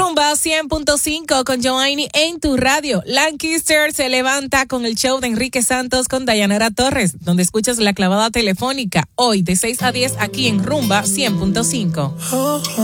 Rumba 100.5 con Joanny en tu radio. Lancaster se levanta con el show de Enrique Santos con Dayanara Torres, donde escuchas la clavada telefónica hoy de 6 a 10 aquí en Rumba 100.5.